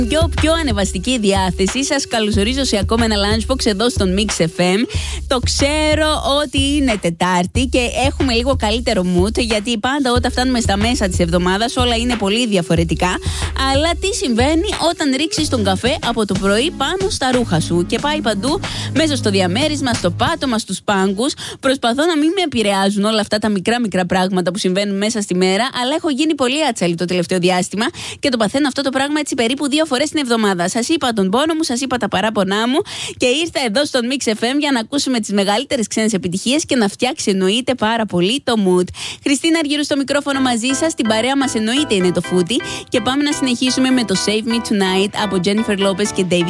Πιο ανεβαστική διάθεση. Σας καλωσορίζω σε ακόμα ένα lunchbox εδώ στον Mix FM. Το ξέρω ότι είναι Τετάρτη και έχουμε λίγο καλύτερο mood, γιατί πάντα όταν φτάνουμε στα μέσα της εβδομάδας όλα είναι πολύ διαφορετικά. Αλλά τι συμβαίνει όταν ρίξεις τον καφέ από το πρωί πάνω στα ρούχα σου και πάει παντού, μέσα στο διαμέρισμα, στο πάτωμα, στους πάγκους. Προσπαθώ να μην με επηρεάζουν όλα αυτά τα μικρά πράγματα που συμβαίνουν μέσα στη μέρα, αλλά έχω γίνει πολύ άτσαλη το τελευταίο διάστημα και το παθαίνω αυτό το πράγμα έτσι περίπου 2 φορές την εβδομάδα. Σας είπα τον πόνο μου, σας είπα τα παράπονά μου και ήρθα εδώ στον Mix FM για να ακούσουμε τις μεγαλύτερες ξένες επιτυχίες και να φτιάξει εννοείται πάρα πολύ το mood. Χριστίνα Αργύρου στο μικρόφωνο μαζί σας, την παρέα μας εννοείται είναι το φούτι και πάμε να συνεχίσουμε με το Save Me Tonight από Jennifer Lopez και David